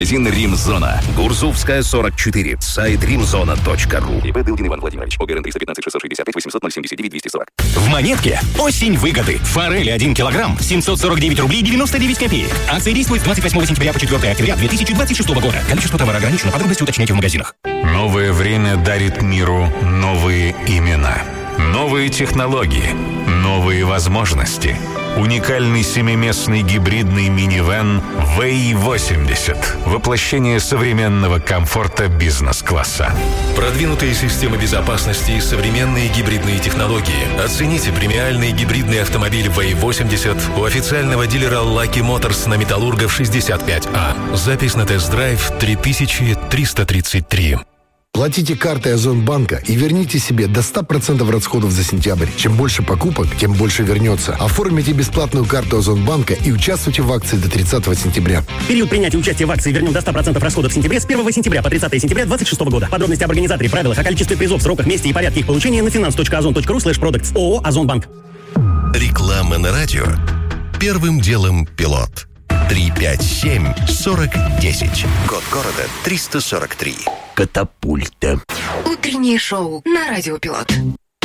Римзона. Гурзувская, 44. Сайт римзона.ру. ИП Дылгин Иван Владимирович. ОГРН 315 665 800 079 240. В Монетке осень выгоды. Форель 1 килограмм 749 рублей 99 копеек. Акция действует с 28 сентября по 4 октября 2026 года. Количество товара ограничено. Подробности уточняйте в магазинах. Новое время дарит миру новые имена. Новые технологии, новые возможности. Уникальный семиместный гибридный минивэн VEI80. Воплощение современного комфорта бизнес-класса. Продвинутые системы безопасности и современные гибридные технологии. Оцените премиальный гибридный автомобиль VEI80 у официального дилера Lucky Motors на Металлургов 65А. Запись на тест-драйв 3333. Платите картой Озонбанка и верните себе до 100% расходов за сентябрь. Чем больше покупок, тем больше вернется. Оформите бесплатную карту Озонбанка и участвуйте в акции до 30 сентября. Период принятия участия в акции вернем до 100% расходов в сентябре с 1 сентября по 30 сентября 2026 года. Подробности об организаторе, правилах, о количестве призов, сроках, месте и порядке их получения на finance.ozon.ru/products. ООО «Озонбанк». Реклама на радио. Первым делом пилот. 357-40-10. Код города 343. Катапульта. Утреннее шоу на Радио Пилот.